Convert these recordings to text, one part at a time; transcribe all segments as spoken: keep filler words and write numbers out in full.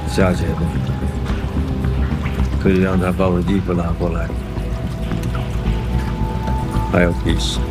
夏姐呢？可以让她把我衣服拿过来，还有皮鞋。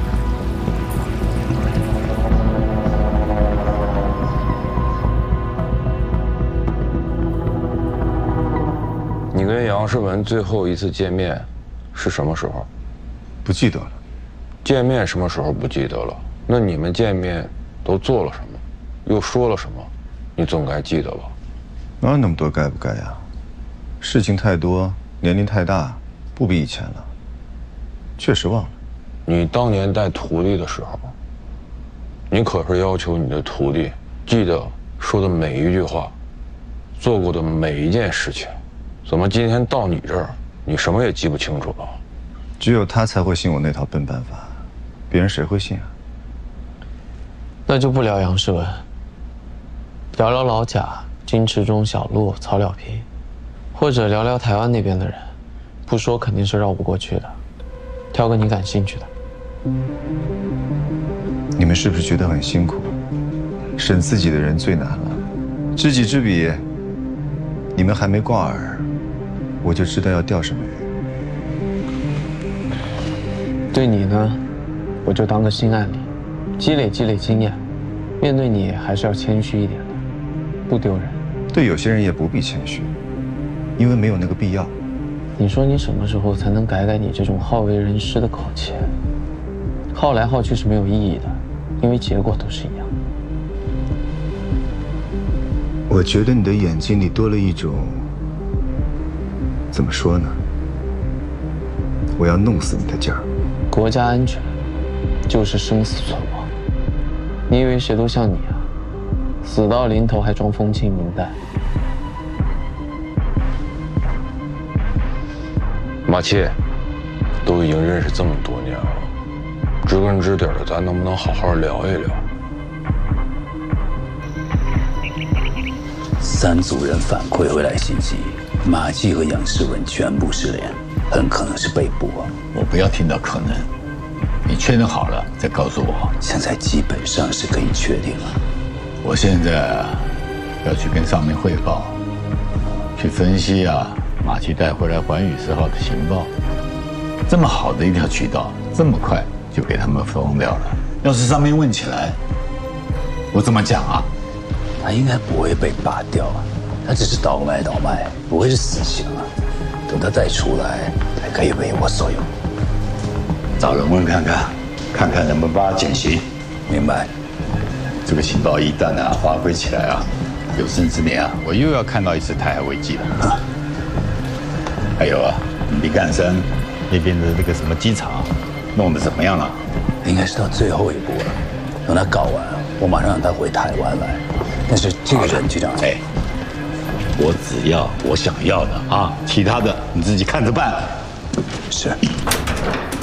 你跟杨世文最后一次见面是什么时候？ 不记得了。 见面什么时候不记得了？那你们见面都做了什么，又说了什么？你总该记得吧？ 哪有那么多该不该呀？事情太多，年龄太大，不比以前了。确实忘了。 你当年带徒弟的时候，你可是要求你的徒弟记得说的每一句话，做过的每一件事情。怎么今天到你这儿，你什么也记不清楚了？ 只有他才会信我那套笨办法，别人谁会信啊？ 那就不聊杨世文，聊聊老贾、金池中、小陆、曹了皮，或者聊聊台湾那边的人，不说肯定是绕不过去的。挑个你感兴趣的。 你们是不是觉得很辛苦？审自己的人最难了，知己知彼，你们还没挂饵，我就知道要钓什么鱼。 对你呢，我就当个新案例，积累积累经验。面对你还是要谦虚一点的，不丢人。 对有些人也不必谦虚，因为没有那个必要。 你说你什么时候才能改改你这种好为人师的口气？耗来耗去是没有意义的，因为结果都是一样。 我觉得你的眼睛里多了一种，怎么说呢？我要弄死你的劲儿。 国家安全就是生死存亡。你以为谁都像你啊？死到临头还装风轻云淡。 马七，都已经认识这么多年了，知根知底的，咱能不能好好聊一聊？ 三组人反馈回来信息，马季和杨世文全部失联，很可能是被捕啊！ 我不要听到可能，你确认好了再告诉我。 现在基本上是可以确定了。 我现在啊，要去跟上面汇报，去分析啊马季带回来环宇四号的情报。这么好的一条渠道，这么快就给他们封掉了。要是上面问起来，我怎么讲啊？ 他应该不会被拔掉啊，他只是倒卖倒卖，不会是死刑啊。等他再出来，还可以为我所用。 找人问看看，看看能不能把他减刑。 明白。 这个情报一旦啊发挥起来啊，有生之年啊，我又要看到一次台海危机了。啊、还有啊，李干山那边的那个什么机场，弄得怎么样了？ 应该是到最后一步了。等他搞完，我马上让他回台湾来。但是这个人局长， 哎，我只要我想要的啊，其他的你自己看着办。 是。